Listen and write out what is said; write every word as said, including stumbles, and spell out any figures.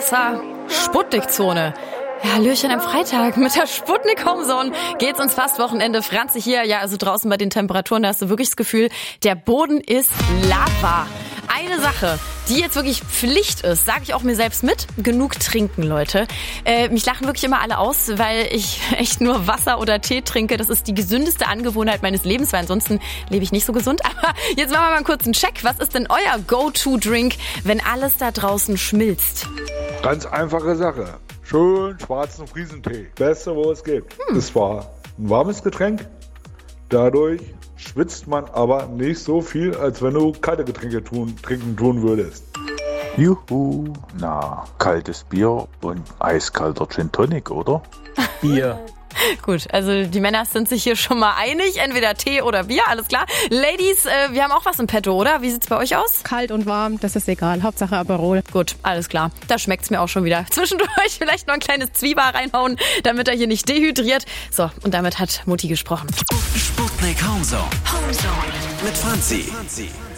Wasser, Sputnikzone. Ja, Hallöchen am Freitag mit der Sputnik Homezone geht's ins Fastwochenende. Franzi hier, ja, also draußen bei den Temperaturen, da hast du wirklich das Gefühl, der Boden ist Lava. Eine Sache, die jetzt wirklich Pflicht ist, sage ich auch mir selbst mit, genug trinken, Leute. Äh, mich lachen wirklich immer alle aus, weil ich echt nur Wasser oder Tee trinke. Das ist die gesündeste Angewohnheit meines Lebens, weil ansonsten lebe ich nicht so gesund. Aber jetzt machen wir mal einen kurzen Check. Was ist denn euer Go-To-Drink, wenn alles da draußen schmilzt? Ganz einfache Sache. Schön schwarzen Friesentee. Beste, wo es gibt. Hm. Es war ein warmes Getränk. Dadurch schwitzt man aber nicht so viel, als wenn du kalte Getränke tun, trinken tun würdest. Juhu, na, kaltes Bier und eiskalter Gin Tonic, oder? Bier. Gut, also die Männer sind sich hier schon mal einig, entweder Tee oder Bier, alles klar. Ladies, äh, wir haben auch was im Petto, oder? Wie sieht's bei euch aus? Kalt und warm, das ist egal. Hauptsache Aperol. Gut, alles klar. Da schmeckt's mir auch schon wieder. Zwischendurch vielleicht noch ein kleines Zwieber reinhauen, damit er hier nicht dehydriert. So, und damit hat Mutti gesprochen. Sputnik Homezone. Homezone. Mit Franzi.